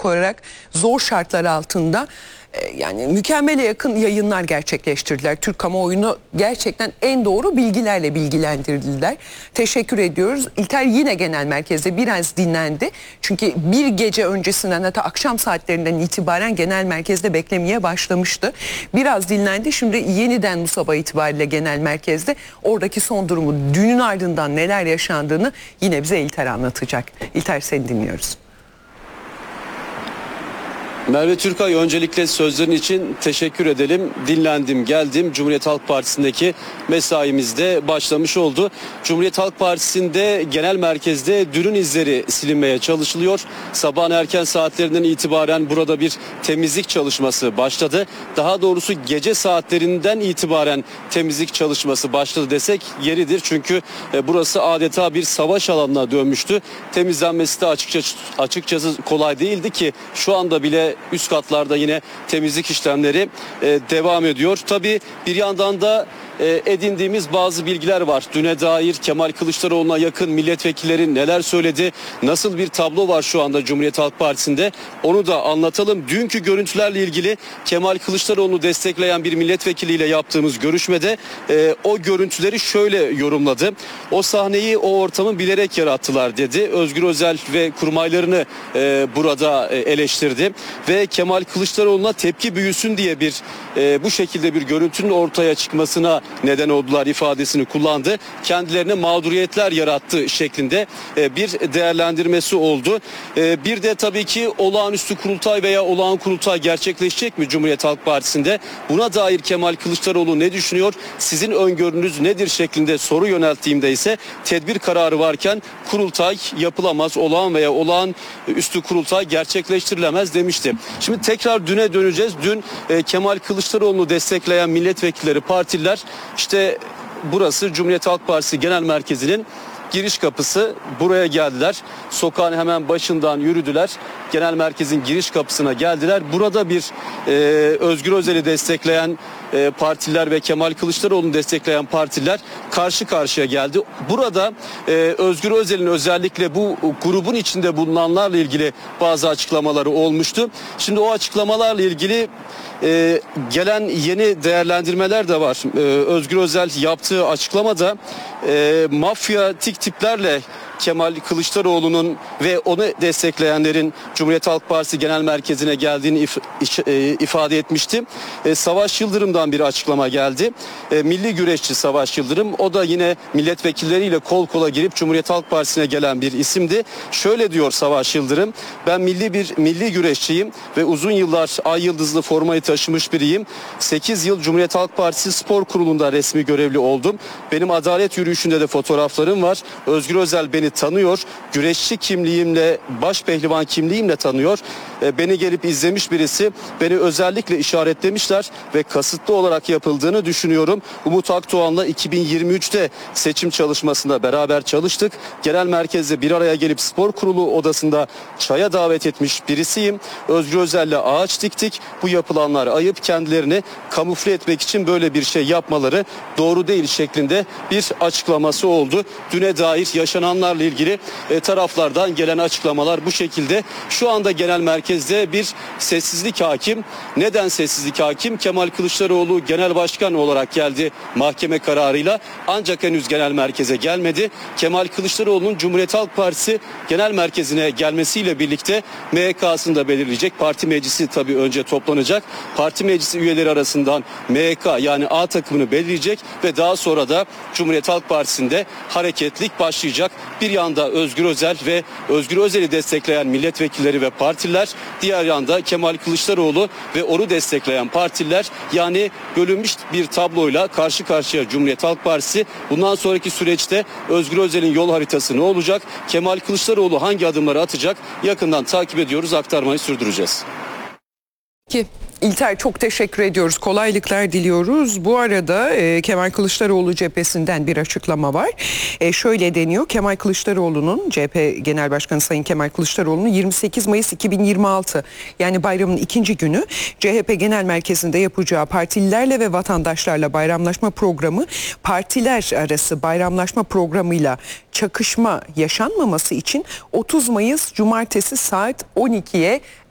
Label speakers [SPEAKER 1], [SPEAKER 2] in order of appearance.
[SPEAKER 1] koyarak zor şartlar altında yani mükemmele yakın yayınlar gerçekleştirdiler. Türk kamuoyunu gerçekten en doğru bilgilerle bilgilendirdiler. Teşekkür ediyoruz. İlter yine genel merkezde biraz dinlendi. Çünkü bir gece öncesinden, hatta akşam saatlerinden itibaren genel merkezde beklemeye başlamıştı. Biraz dinlendi. Şimdi yeniden bu sabah itibariyle genel merkezde oradaki son durumu, dünün ardından neler yaşandığını yine bize İlter anlatacak. İlter, seni dinliyoruz.
[SPEAKER 2] Merve Türkay, öncelikle sözlerin için teşekkür edelim. Dinlendim, geldim. Cumhuriyet Halk Partisi'ndeki mesaimizde başlamış oldu. Cumhuriyet Halk Partisi'nde genel merkezde dünün izleri silinmeye çalışılıyor. Sabahın erken saatlerinden itibaren burada bir temizlik çalışması başladı. Daha doğrusu gece saatlerinden itibaren temizlik çalışması başladı desek yeridir. Çünkü burası adeta bir savaş alanına dönmüştü. Temizlenmesi de açıkçası kolay değildi ki şu anda bile üst katlarda yine temizlik işlemleri devam ediyor. Tabii bir yandan da edindiğimiz bazı bilgiler var. Düne dair Kemal Kılıçdaroğlu'na yakın milletvekilleri neler söyledi? Nasıl bir tablo var şu anda Cumhuriyet Halk Partisi'nde? Onu da anlatalım. Dünkü görüntülerle ilgili Kemal Kılıçdaroğlu'nu destekleyen bir milletvekiliyle yaptığımız görüşmede o görüntüleri şöyle yorumladı. O sahneyi, o ortamı bilerek yarattılar dedi. Özgür Özel ve kurmaylarını burada eleştirdi ve Kemal Kılıçdaroğlu'na tepki büyüsün diye bu şekilde bir görüntünün ortaya çıkmasına neden oldular ifadesini kullandı. Kendilerine mağduriyetler yarattığı şeklinde bir değerlendirmesi oldu. Bir de tabii ki olağanüstü kurultay veya olağan kurultay gerçekleşecek mi Cumhuriyet Halk Partisi'nde? Buna dair Kemal Kılıçdaroğlu ne düşünüyor? Sizin öngörünüz nedir şeklinde soru yönelttiğimde ise tedbir kararı varken kurultay yapılamaz, olağan veya olağanüstü kurultay gerçekleştirilemez demişti. Şimdi tekrar düne döneceğiz. Dün Kemal Kılıçdaroğlu'nu destekleyen milletvekilleri, partililer, işte burası Cumhuriyet Halk Partisi Genel Merkezi'nin giriş kapısı, buraya geldiler. Sokağın hemen başından yürüdüler. Genel merkezin giriş kapısına geldiler. Burada bir Özgür Özel'i destekleyen partiler ve Kemal Kılıçdaroğlu'nu destekleyen partiler karşı karşıya geldi. Burada Özgür Özel'in özellikle bu grubun içinde bulunanlarla ilgili bazı açıklamaları olmuştu. Şimdi o açıklamalarla ilgili gelen yeni değerlendirmeler de var. Özgür Özel yaptığı açıklamada mafyatik tiplerle Kemal Kılıçdaroğlu'nun ve onu destekleyenlerin Cumhuriyet Halk Partisi Genel Merkezi'ne geldiğini ifade etmişti. Savaş Yıldırım'dan bir açıklama geldi. Milli güreşçi Savaş Yıldırım, o da yine milletvekilleriyle kol kola girip Cumhuriyet Halk Partisi'ne gelen bir isimdi. Şöyle diyor Savaş Yıldırım: ben milli güreşçiyim ve uzun yıllar ay yıldızlı formayı taşımış biriyim. 8 yıl Cumhuriyet Halk Partisi Spor Kurulu'nda resmi görevli oldum. Benim adalet yürüyüşünde de fotoğraflarım var. Özgür Özel beni tanıyor. Güreşçi kimliğimle, baş pehlivan kimliğimle tanıyor. Beni gelip izlemiş birisi. Beni özellikle işaretlemişler ve kasıtlı olarak yapıldığını düşünüyorum. Umut Akdoğan'la 2023'te seçim çalışmasında beraber çalıştık. Genel merkezde bir araya gelip spor kurulu odasında çaya davet etmiş birisiyim. Özgür Özel'le ağaç diktik. Bu yapılanlar ayıp. Kendilerini kamufle etmek için böyle bir şey yapmaları doğru değil şeklinde bir açıklaması oldu. Düne dair yaşananlarla ilgili taraflardan gelen açıklamalar bu şekilde. Şu anda genel merkezde bir sessizlik hakim. Neden sessizlik hakim? Kemal Kılıçdaroğlu genel başkan olarak geldi mahkeme kararıyla, ancak henüz genel merkeze gelmedi. Kemal Kılıçdaroğlu'nun Cumhuriyet Halk Partisi genel merkezine gelmesiyle birlikte MHK'sını da belirleyecek. Parti meclisi tabii önce toplanacak. Parti meclisi üyeleri arasından MHK yani A takımını belirleyecek ve daha sonra da Cumhuriyet Halk Partisi'nde hareketlilik başlayacak. Bir yanda Özgür Özel ve Özgür Özel'i destekleyen milletvekilleri ve partiler, diğer yanda Kemal Kılıçdaroğlu ve onu destekleyen partiler, yani bölünmüş bir tabloyla karşı karşıya Cumhuriyet Halk Partisi. Bundan sonraki süreçte Özgür Özel'in yol haritası ne olacak? Kemal Kılıçdaroğlu hangi adımları atacak? Yakından takip ediyoruz, aktarmayı sürdüreceğiz.
[SPEAKER 1] Ki İlter, çok teşekkür ediyoruz. Kolaylıklar diliyoruz. Bu arada Kemal Kılıçdaroğlu cephesinden bir açıklama var. Şöyle deniyor: Kemal Kılıçdaroğlu'nun, CHP Genel Başkanı Sayın Kemal Kılıçdaroğlu'nun 28 Mayıs 2026 yani bayramın ikinci günü CHP Genel Merkezi'nde yapacağı partililerle ve vatandaşlarla bayramlaşma programı, partiler arası bayramlaşma programıyla çakışma yaşanmaması için 30 Mayıs Cumartesi saat 12'ye